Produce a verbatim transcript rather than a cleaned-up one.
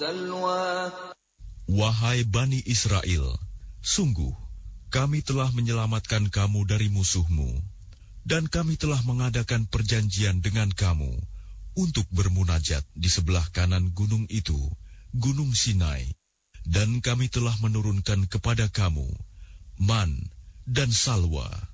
Wahai Bani Israel, sungguh kami telah menyelamatkan kamu dari musuhmu, dan kami telah mengadakan perjanjian dengan kamu untuk bermunajat di sebelah kanan gunung itu, Gunung Sinai, dan kami telah menurunkan kepada kamu man dan salwa.